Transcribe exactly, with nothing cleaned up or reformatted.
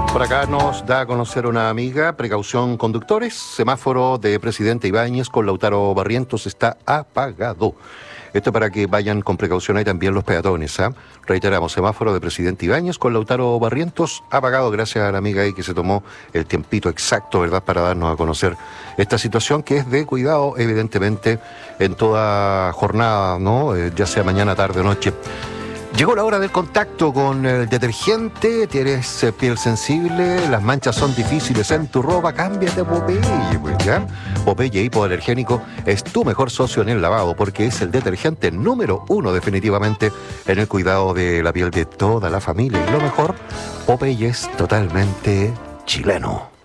Por acá nos da a conocer una amiga, precaución conductores, semáforo de Presidente Ibáñez con Lautaro Barrientos está apagado. Esto para que vayan con precaución ahí también los peatones, ¿ah? ¿eh? Reiteramos, semáforo de Presidente Ibáñez con Lautaro Barrientos apagado, gracias a la amiga ahí que se tomó el tiempito exacto, ¿verdad?, para darnos a conocer esta situación que es de cuidado, evidentemente, en toda jornada, ¿no? Eh, ya sea mañana, tarde o noche. Llegó la hora del contacto con el detergente. Tienes eh, piel sensible, las manchas son difíciles en tu ropa, cámbiate a Popeye, pues, ¿ya? Popeye hipoalergénico es tu mejor socio en el lavado porque es el detergente número uno definitivamente en el cuidado de la piel de toda la familia. Y lo mejor, Popeye es totalmente chileno.